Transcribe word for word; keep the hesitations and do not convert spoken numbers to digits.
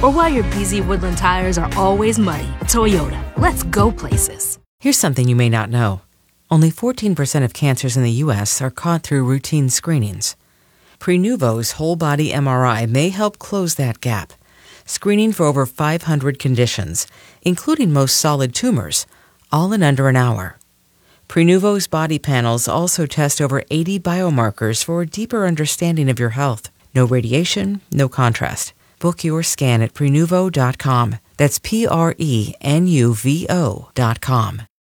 Or why your B Z Woodland tires are always muddy. Toyota, let's go places. Here's something you may not know. Only fourteen percent of cancers in the U S are caught through routine screenings. Prenuvo's whole-body M R I may help close that gap, screening for over five hundred conditions, including most solid tumors, all in under an hour. Prenuvo's body panels also test over eighty biomarkers for a deeper understanding of your health. No radiation, no contrast. Book your scan at Prenuvo dot com. That's P R E N U V O dot com.